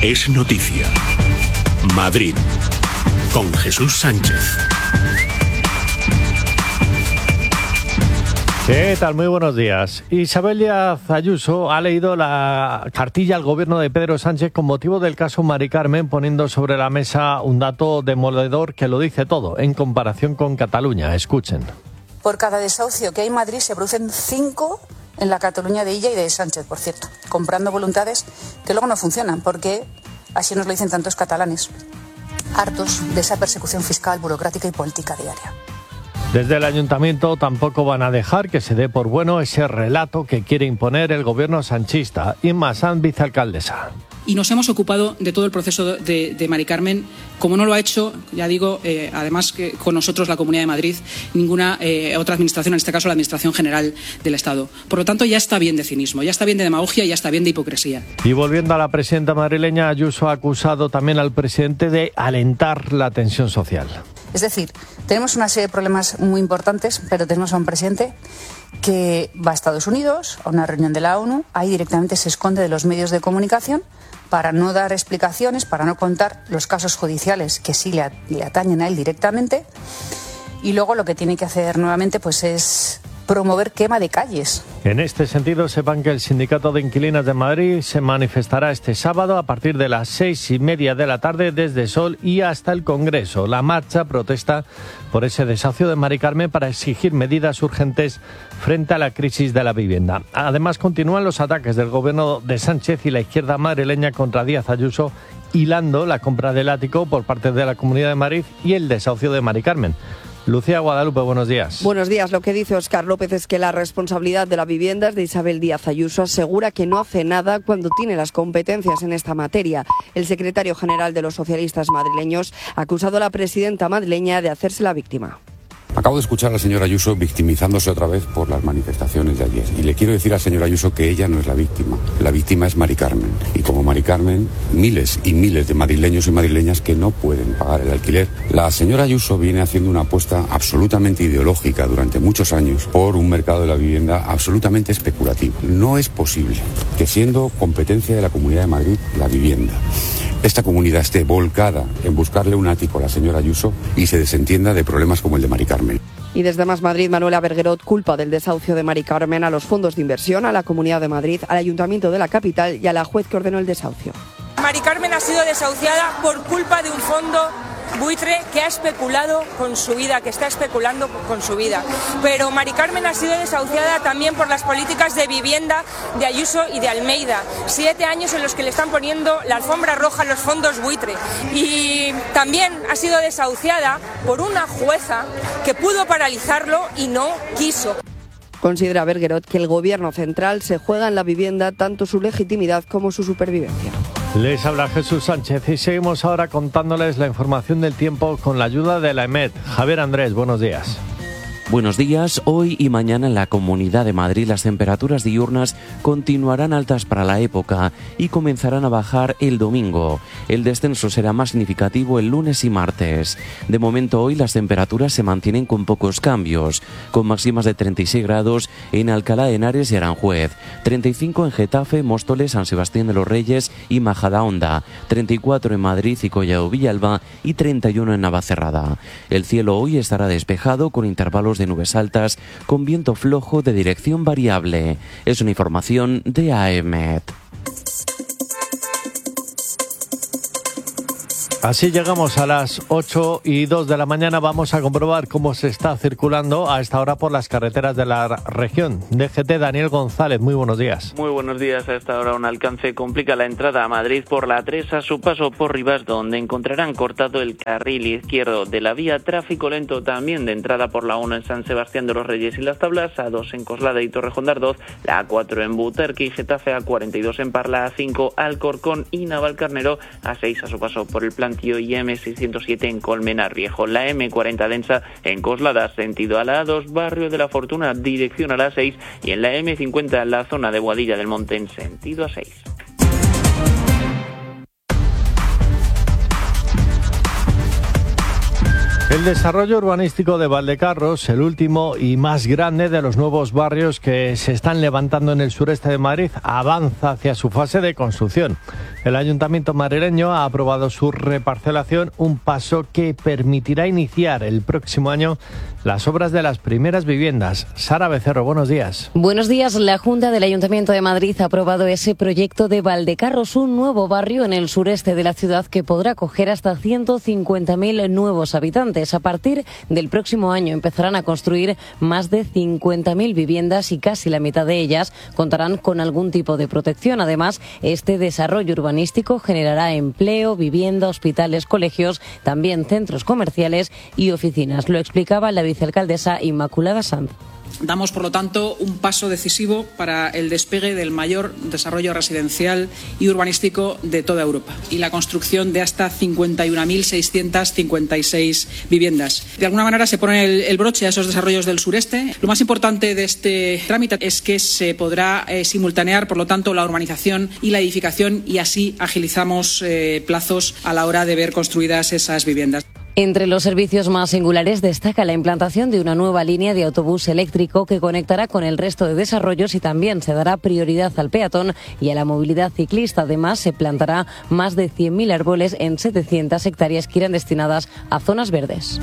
Es noticia. Madrid, con Jesús Sánchez. ¿Qué tal? Muy buenos días. Isabel Díaz Ayuso ha leído la cartilla al gobierno de Pedro Sánchez con motivo del caso Mari Carmen, poniendo sobre la mesa un dato demoledor que lo dice todo en comparación con Cataluña. Escuchen. Por cada desahucio que hay en Madrid se producen 5 en la Cataluña de Illa y de Sánchez, por cierto, comprando voluntades que luego no funcionan, porque así nos lo dicen tantos catalanes, hartos de esa persecución fiscal, burocrática y política diaria. Desde el ayuntamiento tampoco van a dejar que se dé por bueno ese relato que quiere imponer el gobierno sanchista. Inma Sanz, vicealcaldesa. Y nos hemos ocupado de todo el proceso de Mari Carmen, como no lo ha hecho, ya digo, además que con nosotros la Comunidad de Madrid, ninguna otra administración, en este caso la Administración General del Estado. Por lo tanto, ya está bien de cinismo, ya está bien de demagogia y ya está bien de hipocresía. Y volviendo a la presidenta madrileña, Ayuso ha acusado también al presidente de alentar la tensión social. Es decir, tenemos una serie de problemas muy importantes, pero tenemos a un presidente que va a Estados Unidos, a una reunión de la ONU, ahí directamente se esconde de los medios de comunicación para no dar explicaciones, para no contar los casos judiciales que sí le atañen a él directamente, y luego lo que tiene que hacer nuevamente pues es promover quema de calles. En este sentido, sepan que el Sindicato de Inquilinas de Madrid se manifestará este sábado a partir de las 6:30 de la tarde desde Sol y hasta el Congreso. La marcha protesta por ese desahucio de Mari Carmen para exigir medidas urgentes frente a la crisis de la vivienda. Además, continúan los ataques del gobierno de Sánchez y la izquierda madrileña contra Díaz Ayuso, hilando la compra del ático por parte de la Comunidad de Madrid y el desahucio de Mari Carmen. Lucía Guadalupe, buenos días. Buenos días. Lo que dice Óscar López es que la responsabilidad de la vivienda es de Isabel Díaz Ayuso. Asegura que no hace nada cuando tiene las competencias en esta materia. El secretario general de los socialistas madrileños ha acusado a la presidenta madrileña de hacerse la víctima. Acabo de escuchar a la señora Ayuso victimizándose otra vez por las manifestaciones de ayer. Y le quiero decir a la señora Ayuso que ella no es la víctima. La víctima es Mari Carmen. Y como Mari Carmen, miles y miles de madrileños y madrileñas que no pueden pagar el alquiler. La señora Ayuso viene haciendo una apuesta absolutamente ideológica durante muchos años por un mercado de la vivienda absolutamente especulativo. No es posible que, siendo competencia de la Comunidad de Madrid la vivienda, esta comunidad esté volcada en buscarle un ático a la señora Ayuso y se desentienda de problemas como el de Mari Carmen. Y desde Más Madrid, Manuela Berguerot culpa del desahucio de Mari Carmen a los fondos de inversión, a la Comunidad de Madrid, al Ayuntamiento de la capital y a la juez que ordenó el desahucio. Mari Carmen ha sido desahuciada por culpa de un fondo buitre que ha especulado con su vida, que está especulando con su vida. Pero Mari Carmen ha sido desahuciada también por las políticas de vivienda de Ayuso y de Almeida. 7 años en los que le están poniendo la alfombra roja a los fondos buitre. Y también ha sido desahuciada por una jueza que pudo paralizarlo y no quiso. Considera Berguerot que el gobierno central se juega en la vivienda tanto su legitimidad como su supervivencia. Les habla Jesús Sánchez y seguimos ahora contándoles la información del tiempo con la ayuda de la EMET. Javier Andrés, buenos días. Buenos días. Hoy y mañana en la Comunidad de Madrid las temperaturas diurnas continuarán altas para la época y comenzarán a bajar el domingo. El descenso será más significativo el lunes y martes. De momento hoy las temperaturas se mantienen con pocos cambios, con máximas de 36 grados en Alcalá de Henares y Aranjuez, 35 en Getafe, Móstoles, San Sebastián de los Reyes y Majadahonda, 34 en Madrid y Collado Villalba y 31 en Navacerrada. El cielo hoy estará despejado con intervalos de nubes altas con viento flojo de dirección variable. Es una información de AEMET. Así llegamos a las 8:02 de la mañana. Vamos a comprobar cómo se está circulando a esta hora por las carreteras de la región. DGT, Daniel González, muy buenos días. Muy buenos días. A esta hora un alcance complica la entrada a Madrid por la A3 a su paso por Rivas, donde encontrarán cortado el carril izquierdo de la vía. Tráfico lento también de entrada por la 1 en San Sebastián de los Reyes y Las Tablas, A2 en Coslada y Torrejón de Ardoz, la A4 en Butarque y Getafe, A42 en Parla, A5 Alcorcón y Navalcarnero, A6 a su paso por el Plantío y M607 en Colmenar Viejo. La M40 densa en Coslada, sentido a la A2, Barrio de la Fortuna, dirección a la A6, y en la M50 en la zona de Boadilla del Monte en sentido A6. El desarrollo urbanístico de Valdecarros, el último y más grande de los nuevos barrios que se están levantando en el sureste de Madrid, avanza hacia su fase de construcción. El Ayuntamiento madrileño ha aprobado su reparcelación, un paso que permitirá iniciar el próximo año las obras de las primeras viviendas. Sara Becerro, buenos días. Buenos días. La Junta del Ayuntamiento de Madrid ha aprobado ese proyecto de Valdecarros, un nuevo barrio en el sureste de la ciudad que podrá acoger hasta 150.000 nuevos habitantes. A partir del próximo año empezarán a construir más de 50.000 viviendas y casi la mitad de ellas contarán con algún tipo de protección. Además, este desarrollo urbanístico generará empleo, vivienda, hospitales, colegios, también centros comerciales y oficinas. Lo explicaba la vicealcaldesa Inmaculada Sanz. Damos, por lo tanto, un paso decisivo para el despegue del mayor desarrollo residencial y urbanístico de toda Europa y la construcción de hasta 51.656 viviendas. De alguna manera se pone el broche a esos desarrollos del sureste. Lo más importante de este trámite es que se podrá simultanear, por lo tanto, la urbanización y la edificación y así agilizamos plazos a la hora de ver construidas esas viviendas. Entre los servicios más singulares destaca la implantación de una nueva línea de autobús eléctrico que conectará con el resto de desarrollos y también se dará prioridad al peatón y a la movilidad ciclista. Además, se plantará más de 100.000 árboles en 700 hectáreas que irán destinadas a zonas verdes.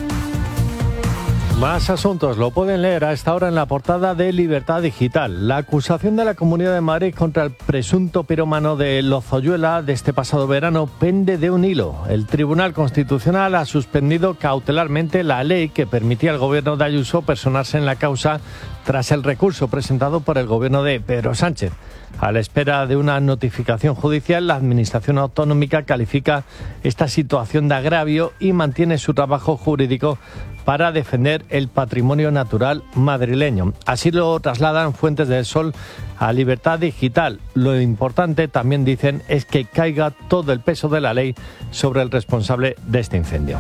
Más asuntos lo pueden leer a esta hora en la portada de Libertad Digital. La acusación de la Comunidad de Madrid contra el presunto pirómano de Lozoyuela de este pasado verano pende de un hilo. El Tribunal Constitucional ha suspendido cautelarmente la ley que permitía al gobierno de Ayuso personarse en la causa tras el recurso presentado por el gobierno de Pedro Sánchez. A la espera de una notificación judicial, la Administración Autonómica califica esta situación de agravio y mantiene su trabajo jurídico para defender el patrimonio natural madrileño. Así lo trasladan fuentes del Sol a Libertad Digital. Lo importante, también dicen, es que caiga todo el peso de la ley sobre el responsable de este incendio.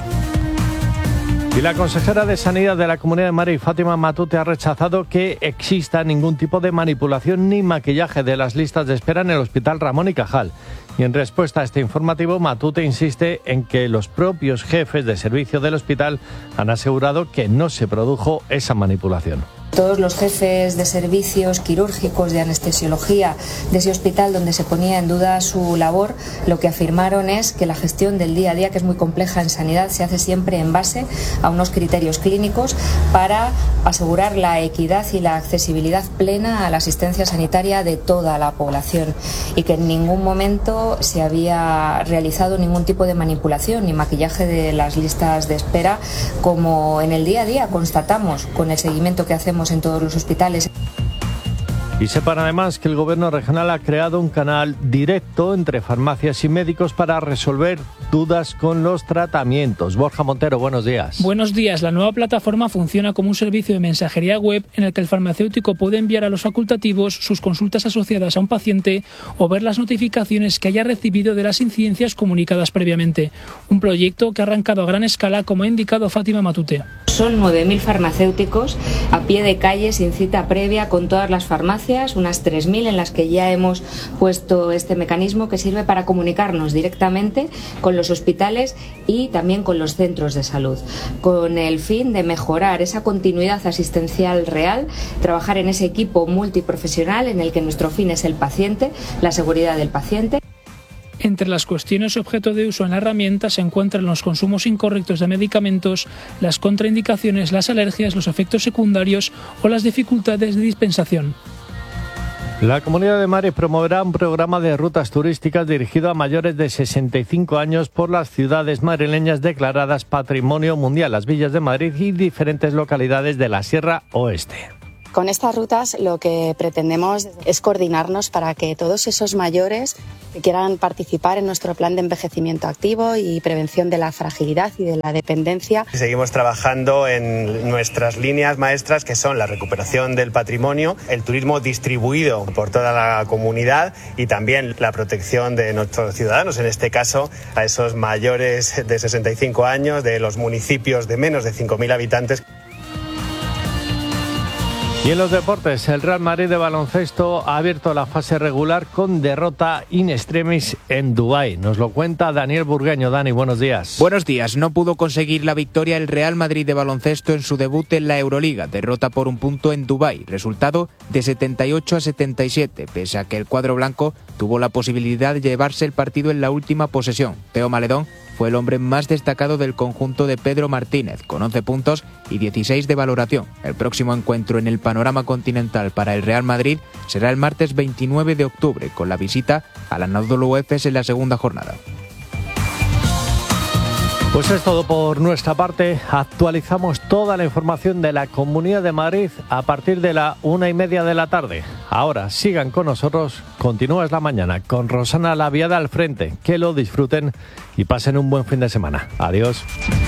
Y la consejera de Sanidad de la Comunidad de Madrid, Fátima Matute, ha rechazado que exista ningún tipo de manipulación ni maquillaje de las listas de espera en el Hospital Ramón y Cajal. Y en respuesta a este informativo, Matute insiste en que los propios jefes de servicio del hospital han asegurado que no se produjo esa manipulación. Todos los jefes de servicios quirúrgicos, de anestesiología de ese hospital donde se ponía en duda su labor, lo que afirmaron es que la gestión del día a día, que es muy compleja en sanidad, se hace siempre en base a unos criterios clínicos para asegurar la equidad y la accesibilidad plena a la asistencia sanitaria de toda la población y que en ningún momento se había realizado ningún tipo de manipulación ni maquillaje de las listas de espera, como en el día a día constatamos con el seguimiento que hacemos en todos los hospitales. Y sepan además que el Gobierno regional ha creado un canal directo entre farmacias y médicos para resolver dudas con los tratamientos. Borja Montero, buenos días. Buenos días. La nueva plataforma funciona como un servicio de mensajería web en el que el farmacéutico puede enviar a los facultativos sus consultas asociadas a un paciente o ver las notificaciones que haya recibido de las incidencias comunicadas previamente. Un proyecto que ha arrancado a gran escala, como ha indicado Fátima Matute. Son 9.000 farmacéuticos a pie de calle, sin cita previa, con todas las farmacias, unas 3.000 en las que ya hemos puesto este mecanismo que sirve para comunicarnos directamente con los hospitales y también con los centros de salud, con el fin de mejorar esa continuidad asistencial real, trabajar en ese equipo multiprofesional en el que nuestro fin es el paciente, la seguridad del paciente. Entre las cuestiones objeto de uso en la herramienta se encuentran los consumos incorrectos de medicamentos, las contraindicaciones, las alergias, los efectos secundarios o las dificultades de dispensación. La Comunidad de Madrid promoverá un programa de rutas turísticas dirigido a mayores de 65 años por las ciudades madrileñas declaradas Patrimonio Mundial, las Villas de Madrid y diferentes localidades de la Sierra Oeste. Con estas rutas lo que pretendemos es coordinarnos para que todos esos mayores que quieran participar en nuestro plan de envejecimiento activo y prevención de la fragilidad y de la dependencia. Seguimos trabajando en nuestras líneas maestras, que son la recuperación del patrimonio, el turismo distribuido por toda la comunidad y también la protección de nuestros ciudadanos, en este caso a esos mayores de 65 años de los municipios de menos de 5.000 habitantes. Y en los deportes, el Real Madrid de baloncesto ha abierto la fase regular con derrota in extremis en Dubái. Nos lo cuenta Daniel Burgueño. Dani, buenos días. Buenos días. No pudo conseguir la victoria el Real Madrid de baloncesto en su debut en la Euroliga. Derrota por un punto en Dubái. Resultado de 78-77, pese a que el cuadro blanco tuvo la posibilidad de llevarse el partido en la última posesión. Teo Maledón fue el hombre más destacado del conjunto de Pedro Martínez, con 11 puntos y 16 de valoración. El próximo encuentro en el panorama continental para el Real Madrid será el martes 29 de octubre, con la visita al Anadolu Efes en la segunda jornada. Pues es todo por nuestra parte. Actualizamos toda la información de la Comunidad de Madrid a partir de la 1:30 de la tarde. Ahora sigan con nosotros, continúa la mañana con Rosana Laviada al frente. Que lo disfruten y pasen un buen fin de semana. Adiós.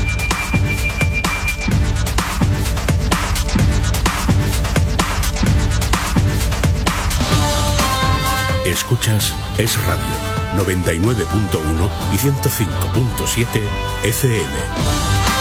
Escuchas Es Radio 99.1 y 105.7 FM.